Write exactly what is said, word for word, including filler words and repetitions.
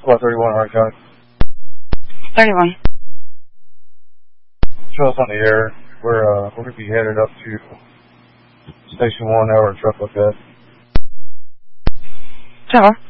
About thirty-one, Hart County. thirty-one. Show us on the air. We're, uh, we're going to be headed up to Station one, hour truck like that. Tower.